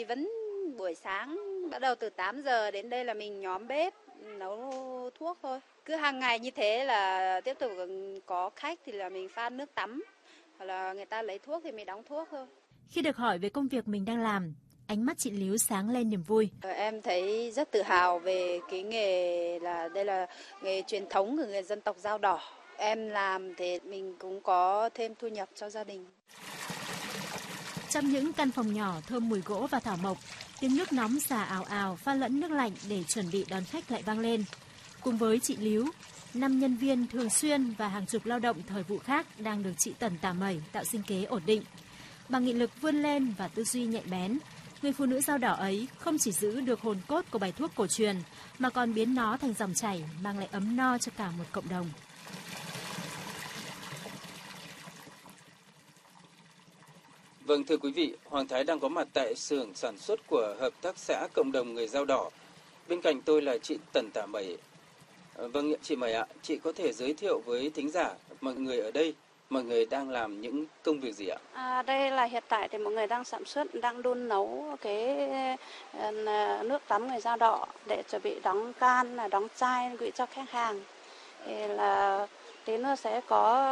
vẫn buổi sáng bắt đầu từ 8 giờ đến đây là mình nhóm bếp nấu thuốc thôi. Cứ hàng ngày như thế là tiếp tục có khách thì là mình pha nước tắm, hoặc là người ta lấy thuốc thì mình đóng thuốc thôi. Khi được hỏi về công việc mình đang làm, ánh mắt chị Líu sáng lên niềm vui. Em thấy rất tự hào về cái nghề đây là nghề truyền thống của người dân tộc Dao Đỏ. Em làm thì mình cũng có thêm thu nhập cho gia đình. Trong những căn phòng nhỏ thơm mùi gỗ và thảo mộc, tiếng nước nóng xả ào ào pha lẫn nước lạnh để chuẩn bị đón khách lại vang lên. Cùng với chị Líu, 5 nhân viên thường xuyên và hàng chục lao động thời vụ khác đang được chị Tần Tà Mẩy tạo sinh kế ổn định. Bằng nghị lực vươn lên và tư duy nhạy bén, người phụ nữ Dao Đỏ ấy không chỉ giữ được hồn cốt của bài thuốc cổ truyền mà còn biến nó thành dòng chảy mang lại ấm no cho cả một cộng đồng. Vâng, thưa quý vị, Hoàng Thái đang có mặt tại xưởng sản xuất của Hợp tác xã Cộng đồng Người Dao Đỏ. Bên cạnh tôi là chị Tần Tà Mẩy. Vâng, chị Mẩy ạ, chị có thể giới thiệu với thính giả mọi người ở đây, mọi người đang làm những công việc gì ạ? Đây là hiện tại thì mọi người đang sản xuất, đang đun nấu cái nước tắm người Dao Đỏ để chuẩn bị đóng can, đóng chai gửi cho khách hàng. Thì là tí nữa sẽ có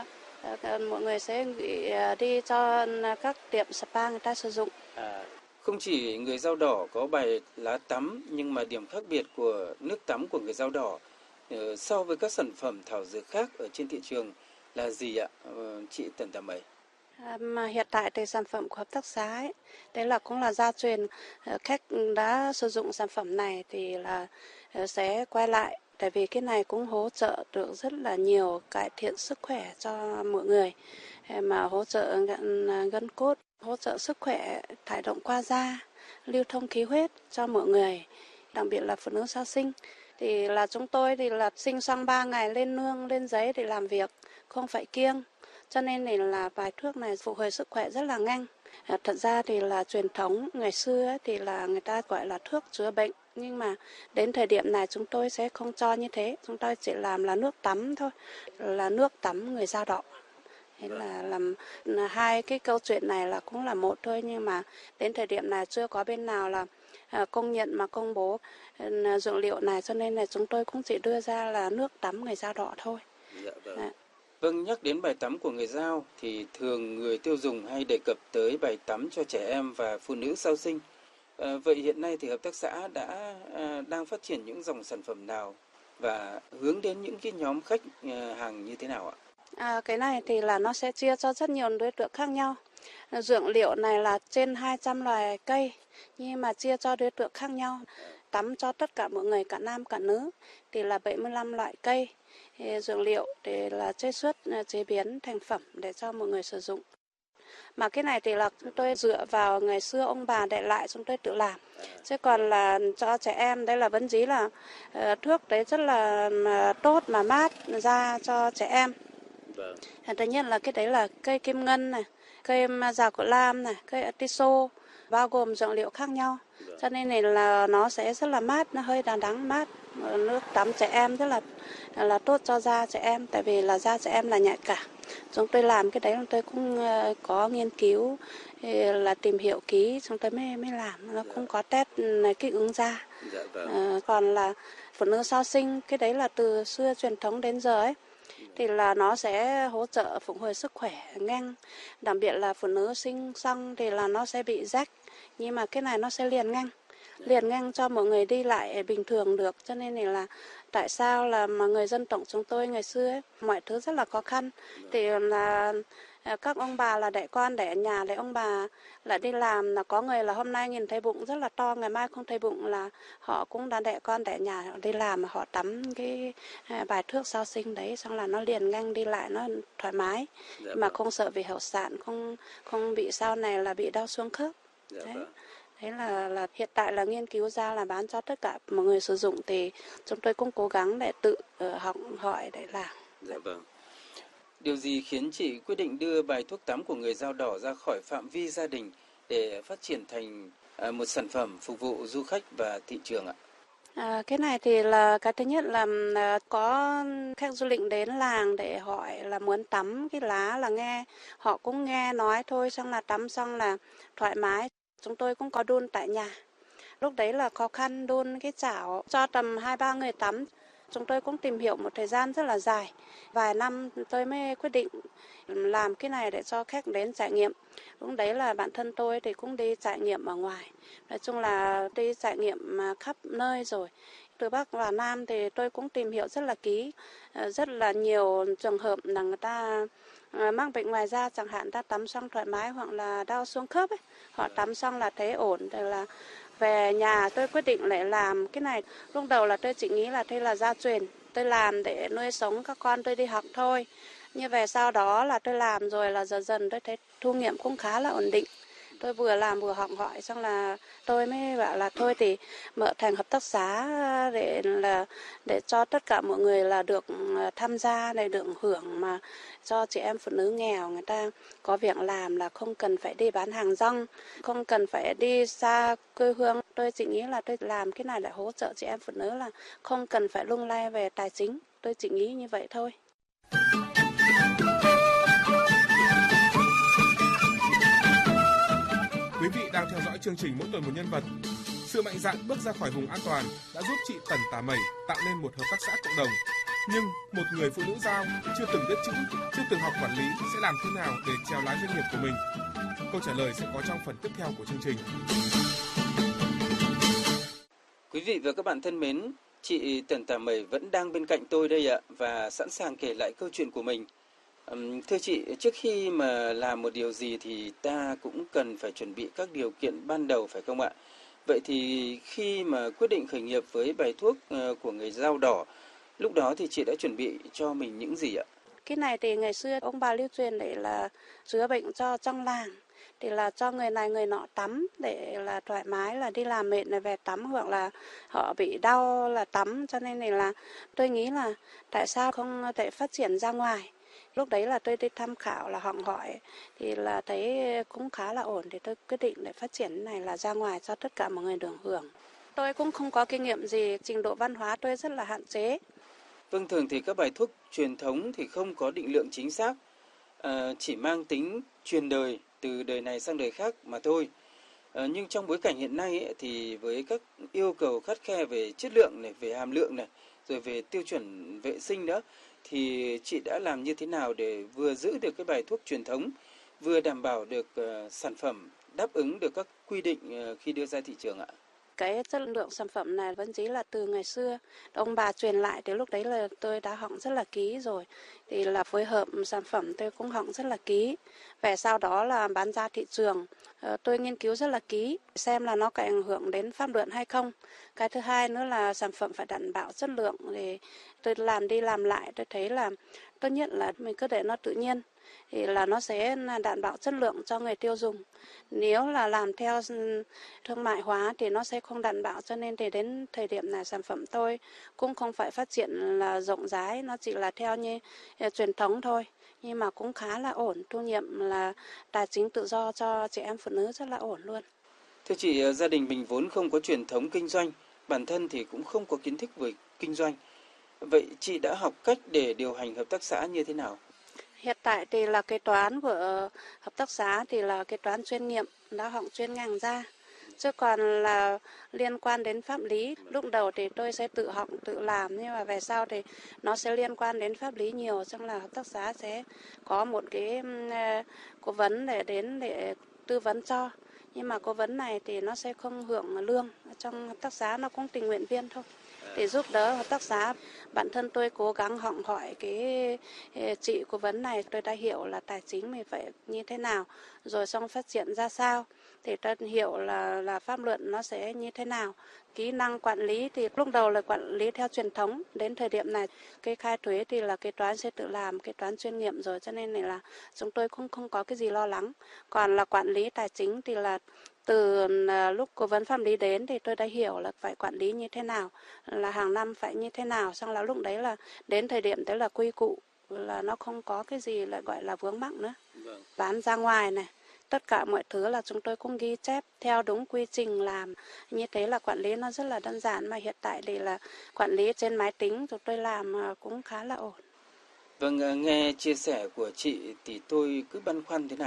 mọi người sẽ gửi đi cho các tiệm spa người ta sử dụng. Không chỉ người Dao Đỏ có bài lá tắm, nhưng mà điểm khác biệt của nước tắm của người Dao Đỏ so với các sản phẩm thảo dược khác ở trên thị trường là gì ạ, chị Tần Tà Mẩy? Mà hiện tại thì sản phẩm của hợp tác xã ấy, đấy là cũng là gia truyền, khách đã sử dụng sản phẩm này thì là sẽ quay lại. Tại vì cái này cũng hỗ trợ được rất là nhiều, cải thiện sức khỏe cho mọi người, mà hỗ trợ gân cốt, hỗ trợ sức khỏe, thải độc qua da, lưu thông khí huyết cho mọi người, đặc biệt là phụ nữ sau sinh. Thì là chúng tôi thì là sinh xong 3 ngày lên nương, lên giấy để làm việc, không phải kiêng. Cho nên là bài thuốc này phục hồi sức khỏe rất là nhanh. Thật ra thì là truyền thống ngày xưa ấy, thì là người ta gọi là thuốc chữa bệnh. Nhưng mà đến thời điểm này chúng tôi sẽ không cho như thế. Chúng tôi chỉ làm là nước tắm thôi, là nước tắm người Dao Đỏ. Thế là làm hai cái câu chuyện này là cũng là một thôi, nhưng mà đến thời điểm này chưa có bên nào là công nhận mà công bố dược liệu này, cho nên là chúng tôi cũng chỉ đưa ra là nước tắm người Dao Đỏ thôi. Dạ vâng. Vâng, nhắc đến bài tắm của người Dao thì thường người tiêu dùng hay đề cập tới bài tắm cho trẻ em và phụ nữ sau sinh. Vậy hiện nay thì hợp tác xã đang phát triển những dòng sản phẩm nào và hướng đến những cái nhóm khách hàng như thế nào ạ? Cái này thì là nó sẽ chia cho rất nhiều đối tượng khác nhau. Dược liệu này là trên 200 loài cây, nhưng mà chia cho đối tượng khác nhau. Tắm cho tất cả mọi người, cả nam cả nữ, thì là 75 loại cây. Dược liệu để là chế xuất, chế biến thành phẩm để cho mọi người sử dụng. Mà cái này thì là chúng tôi dựa vào ngày xưa ông bà để lại, chúng tôi tự làm. Chứ còn là cho trẻ em, đây là vẫn dí là thuốc đấy rất là tốt mà mát ra cho trẻ em. Thứ nhất là cái đấy là cây kim ngân này, cây giào cỏ lam này, cây atiso, bao gồm dược liệu khác nhau. Cho nên là nó sẽ rất là mát, nó hơi đắng mát. Nước tắm trẻ em rất là tốt cho da trẻ em, tại vì là da trẻ em là nhạy cảm. Chúng tôi làm cái đấy, chúng tôi cũng có nghiên cứu là tìm hiểu kỹ, chúng tôi mới làm. Nó cũng có test kích ứng da. Còn là phụ nữ sau sinh, cái đấy là từ xưa truyền thống đến giờ ấy, thì là nó sẽ hỗ trợ phục hồi sức khỏe nhanh. Đặc biệt là phụ nữ sinh xong thì là nó sẽ bị rách, nhưng mà cái này nó sẽ liền nhanh cho mọi người đi lại bình thường được. Cho nên là tại sao là mà người dân tộc chúng tôi ngày xưa ấy, mọi thứ rất là khó khăn, thì là các ông bà là đẻ con đẻ ở nhà, để ông bà là đi làm, là có người là hôm nay nhìn thấy bụng rất là to, ngày mai không thấy bụng, là họ cũng đã đẻ con đẻ nhà, họ đi làm mà họ tắm cái bài thuốc sau sinh đấy, xong là nó liền nhanh đi lại, nó thoải mái, mà không sợ bị hậu sản, không bị sau này là bị đau xương khớp. Thế là hiện tại là nghiên cứu ra là bán cho tất cả mọi người sử dụng, thì chúng tôi cũng cố gắng để tự học hỏi để làm. Dạ vâng. Điều gì khiến chị quyết định đưa bài thuốc tắm của người Dao Đỏ ra khỏi phạm vi gia đình để phát triển thành một sản phẩm phục vụ du khách và thị trường ạ? Cái này thì là cái thứ nhất là có khách du lịch đến làng để hỏi là muốn tắm cái lá, là họ cũng nghe nói thôi, xong là tắm xong là thoải mái. Chúng tôi cũng có đun tại nhà. Lúc đấy là khó khăn đun cái chảo cho tầm 2-3 người tắm. Chúng tôi cũng tìm hiểu một thời gian rất là dài. Vài năm tôi mới quyết định làm cái này để cho khách đến trải nghiệm. Lúc đấy là bản thân tôi thì cũng đi trải nghiệm ở ngoài. Nói chung là đi trải nghiệm khắp nơi rồi. Từ Bắc vào Nam thì tôi cũng tìm hiểu rất là kỹ. Rất là nhiều trường hợp là người ta mắc bệnh ngoài da, chẳng hạn ta tắm xong thoải mái hoặc là đau xương khớp ấy. Họ tắm xong là thấy ổn, rồi là về nhà tôi quyết định lại làm cái này. Lúc đầu là tôi chỉ nghĩ là đây là gia truyền, tôi làm để nuôi sống các con tôi đi học thôi. Như về sau đó là tôi làm rồi là dần dần tôi thấy thu nhập cũng khá là ổn định. Tôi vừa làm vừa học hỏi, xong là tôi mới bảo là thôi thì mở thành hợp tác xã để cho tất cả mọi người là được tham gia này, được hưởng, mà cho chị em phụ nữ nghèo người ta có việc làm, là không cần phải đi bán hàng rong, không cần phải đi xa quê hương. Tôi chỉ nghĩ là tôi làm cái này để hỗ trợ chị em phụ nữ, là không cần phải lung lay về tài chính. Tôi chỉ nghĩ như vậy thôi. Quý vị đang theo dõi chương trình Mỗi tuần một nhân vật. Sự mạnh dạn bước ra khỏi vùng an toàn đã giúp chị Tần Tà Mẩy tạo nên một hợp tác xã cộng đồng. Nhưng một người phụ nữ Dao chưa từng biết chữ, chưa từng học quản lý sẽ làm thế nào để chèo lái doanh nghiệp của mình? Câu trả lời sẽ có trong phần tiếp theo của chương trình. Quý vị và các bạn thân mến, chị Tần Tà Mẩy vẫn đang bên cạnh tôi đây ạ, và sẵn sàng kể lại câu chuyện của mình. Thưa chị, trước khi mà làm một điều gì thì ta cũng cần phải chuẩn bị các điều kiện ban đầu, phải không ạ? Vậy thì khi mà quyết định khởi nghiệp với bài thuốc của người Dao Đỏ, lúc đó thì chị đã chuẩn bị cho mình những gì ạ? Cái này thì ngày xưa ông bà lưu truyền để là chữa bệnh cho trong làng, thì là cho người này người nọ tắm để là thoải mái, là đi làm mệt là về tắm, hoặc là họ bị đau là tắm. Cho nên là tôi nghĩ là tại sao không thể phát triển ra ngoài. Lúc đấy là tôi đi tham khảo, là học hỏi thì là thấy cũng khá là ổn, thì tôi quyết định để phát triển này là ra ngoài cho tất cả mọi người được hưởng. Tôi cũng không có kinh nghiệm gì, trình độ văn hóa tôi rất là hạn chế. Vâng, thường thì các bài thuốc truyền thống thì không có định lượng chính xác, chỉ mang tính truyền đời từ đời này sang đời khác mà thôi. Nhưng trong bối cảnh hiện nay ấy, thì với các yêu cầu khắt khe về chất lượng này, về hàm lượng này, rồi về tiêu chuẩn vệ sinh nữa, thì chị đã làm như thế nào để vừa giữ được cái bài thuốc truyền thống, vừa đảm bảo được sản phẩm đáp ứng được các quy định khi đưa ra thị trường ạ? Cái chất lượng sản phẩm này vẫn chỉ là từ ngày xưa ông bà truyền lại, thì lúc đấy là tôi đã học rất là kỹ rồi, thì là phối hợp sản phẩm tôi cũng học rất là kỹ. Về sau đó là bán ra thị trường, tôi nghiên cứu rất là kỹ xem là nó có ảnh hưởng đến pháp luật hay không. Cái thứ hai nữa là sản phẩm phải đảm bảo chất lượng, thì tôi làm đi làm lại tôi thấy là tốt nhất là mình cứ để nó tự nhiên, thì là nó sẽ đảm bảo chất lượng cho người tiêu dùng. Nếu là làm theo thương mại hóa thì nó sẽ không đảm bảo, cho nên thì đến thời điểm này sản phẩm tôi cũng không phải phát triển là rộng rãi, nó chỉ là theo như truyền thống thôi, nhưng mà cũng khá là ổn, thu nhập là tài chính tự do cho chị em phụ nữ rất là ổn luôn. Thưa chị, gia đình mình vốn không có truyền thống kinh doanh, bản thân thì cũng không có kiến thức về kinh doanh. Vậy chị đã học cách để điều hành hợp tác xã như thế nào? Hiện tại thì là kế toán của hợp tác xã thì là kế toán chuyên nghiệp, đã học chuyên ngành ra. Chứ còn là liên quan đến pháp lý, lúc đầu thì tôi sẽ tự học, tự làm, nhưng mà về sau thì nó sẽ liên quan đến pháp lý nhiều, xong là hợp tác xã sẽ có một cái cố vấn để đến để tư vấn cho. Nhưng mà cố vấn này thì nó sẽ không hưởng lương, trong hợp tác xã nó cũng tình nguyện viên thôi, để giúp đỡ hợp tác xã. Bản thân tôi cố gắng học hỏi cái chị cố vấn này, tôi đã hiểu là tài chính mình phải như thế nào, rồi xong phát triển ra sao, thì tôi hiểu là pháp luật nó sẽ như thế nào. Kỹ năng quản lý thì lúc đầu là quản lý theo truyền thống, đến thời điểm này cái khai thuế thì là kế toán sẽ tự làm, kế toán chuyên nghiệp rồi, cho nên là chúng tôi cũng không có cái gì lo lắng. Còn là quản lý tài chính thì là từ lúc cố vấn pháp lý đến thì tôi đã hiểu là phải quản lý như thế nào, là hàng năm phải như thế nào, xong là lúc đấy là đến thời điểm đấy là quy củ, là nó không có cái gì lại gọi là vướng mắc nữa. Bán ra ngoài này, tất cả mọi thứ là chúng tôi cũng ghi chép theo đúng quy trình làm, như thế là quản lý nó rất là đơn giản, mà hiện tại thì là quản lý trên máy tính chúng tôi làm cũng khá là ổn. Vâng, nghe chia sẻ của chị thì tôi cứ băn khoăn thế này.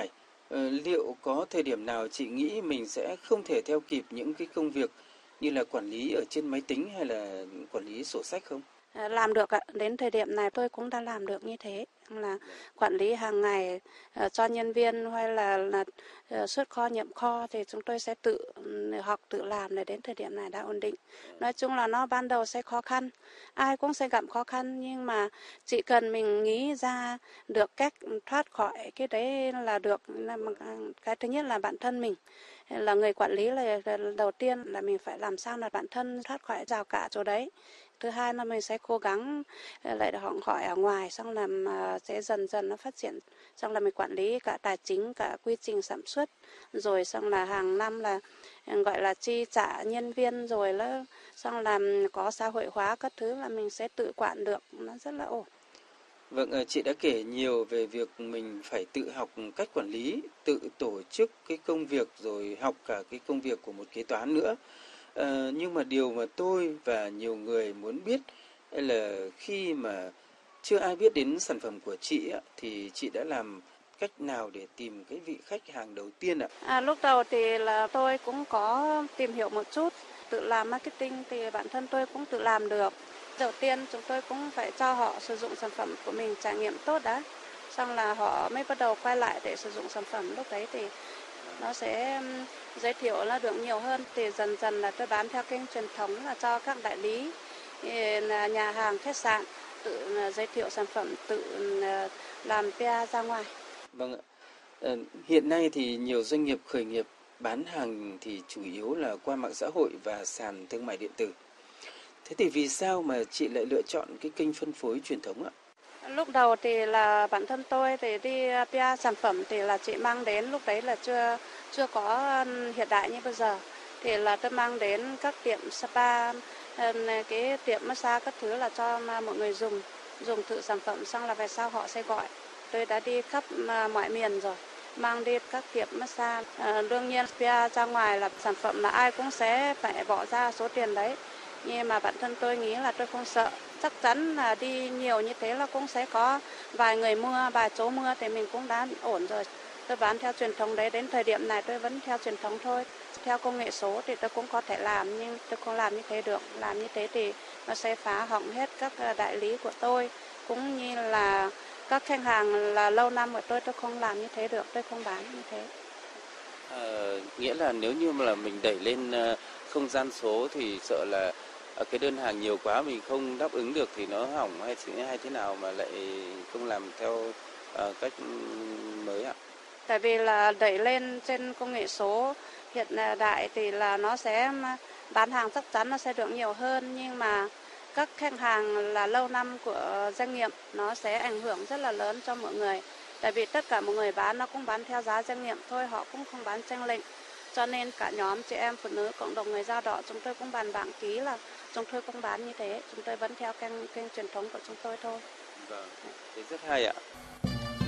Liệu có thời điểm nào chị nghĩ mình sẽ không thể theo kịp những cái công việc như là quản lý ở trên máy tính hay là quản lý sổ sách không? Làm được ạ. Đến thời điểm này tôi cũng đã làm được như thế, là quản lý hàng ngày cho nhân viên hay là xuất kho nhập kho thì chúng tôi sẽ tự học tự làm, để đến thời điểm này đã ổn định. Nói chung là nó ban đầu sẽ khó khăn, ai cũng sẽ gặp khó khăn, nhưng mà chỉ cần mình nghĩ ra được cách thoát khỏi cái đấy là được. Cái thứ nhất là bản thân mình là người quản lý, là đầu tiên là mình phải làm sao là bản thân thoát khỏi rào cản chỗ đấy. Thứ hai là mình sẽ cố gắng lại học hỏi ở ngoài, xong làm sẽ dần dần nó phát triển, xong là mình quản lý cả tài chính, cả quy trình sản xuất, rồi xong là hàng năm là gọi là chi trả nhân viên, rồi là xong làm có xã hội hóa các thứ là mình sẽ tự quản được, nó rất là ổn. Vâng, chị đã kể nhiều về việc mình phải tự học cách quản lý, tự tổ chức cái công việc, rồi học cả cái công việc của một kế toán nữa. Nhưng mà điều mà tôi và nhiều người muốn biết là khi mà chưa ai biết đến sản phẩm của chị thì chị đã làm cách nào để tìm cái vị khách hàng đầu tiên ạ? Lúc đầu thì là tôi cũng có tìm hiểu một chút, tự làm marketing thì bản thân tôi cũng tự làm được. Đầu tiên chúng tôi cũng phải cho họ sử dụng sản phẩm của mình, trải nghiệm tốt đã, xong là họ mới bắt đầu quay lại để sử dụng sản phẩm. Lúc đấy thì nó sẽ giới thiệu là được nhiều hơn, thì dần dần là tôi bán theo kênh truyền thống, là cho các đại lý, nhà hàng, khách sạn tự giới thiệu sản phẩm, tự làm PR ra ngoài. Vâng ạ. Hiện nay thì nhiều doanh nghiệp khởi nghiệp bán hàng thì chủ yếu là qua mạng xã hội và sàn thương mại điện tử. Thế thì vì sao mà chị lại lựa chọn cái kênh phân phối truyền thống ạ? Lúc đầu thì là bản thân tôi thì đi PR sản phẩm thì là chị mang đến, lúc đấy là chưa có hiện đại như bây giờ. Thì là tôi mang đến các tiệm spa, cái tiệm massage các thứ, là cho mọi người dùng thử sản phẩm, xong là về sau họ sẽ gọi. Tôi đã đi khắp mọi miền rồi, mang đi các tiệm massage. Đương nhiên PR ra ngoài là sản phẩm là ai cũng sẽ phải bỏ ra số tiền đấy. Nhưng mà bản thân tôi nghĩ là tôi không sợ. Chắc chắn là đi nhiều như thế là cũng sẽ có vài người mua, vài chỗ mua thì mình cũng đã ổn rồi. Tôi bán theo truyền thống đấy, đến thời điểm này tôi vẫn theo truyền thống thôi. Theo công nghệ số thì tôi cũng có thể làm, nhưng tôi không làm như thế được. Làm như thế thì nó sẽ phá hỏng hết các đại lý của tôi, cũng như là các khách hàng là lâu năm của tôi không làm như thế được, tôi không bán như thế. Nghĩa là nếu như mà là mình đẩy lên không gian số thì sợ là cái đơn hàng nhiều quá mình không đáp ứng được thì nó hỏng hay thế nào mà lại không làm theo cách mới ạ? Tại vì là đẩy lên trên công nghệ số hiện đại thì là nó sẽ bán hàng chắc chắn nó sẽ được nhiều hơn, nhưng mà các khách hàng là lâu năm của doanh nghiệp nó sẽ ảnh hưởng rất là lớn cho mọi người. Tại vì tất cả mọi người bán nó cũng bán theo giá doanh nghiệp thôi, họ cũng không bán chênh lệch. Cho nên cả nhóm chị em phụ nữ cộng đồng người Dao Đỏ chúng tôi cũng bàn bạc ký là chúng tôi không bán như thế, chúng tôi vẫn theo kênh truyền thống của chúng tôi thôi. Vâng, thế rất hay ạ.